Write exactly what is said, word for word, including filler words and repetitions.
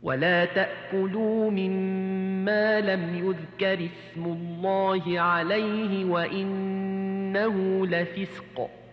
ولا تأكلوا مما لم يذكر اسم الله عليه وإنه لفسق